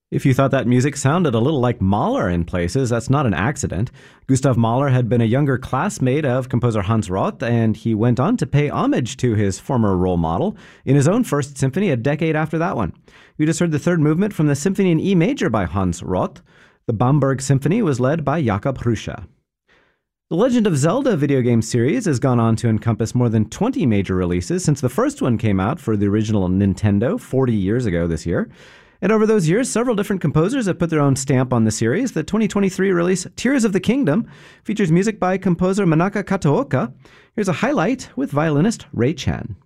If you thought that music sounded a little like Mahler in places, that's not an accident. Gustav Mahler had been a younger classmate of composer Hans Roth, and he went on to pay homage to his former role model in his own first symphony a decade after that one. You just heard the third movement from the Symphony in E major by Hans Roth. The Bamberg Symphony was led by Jakob Hrusa. The Legend of Zelda video game series has gone on to encompass more than 20 major releases since the first one came out for the original Nintendo 40 years ago this year. And over those years, several different composers have put their own stamp on the series. The 2023 release, Tears of the Kingdom, features music by composer Manaka Kataoka. Here's a highlight with violinist Ray Chen.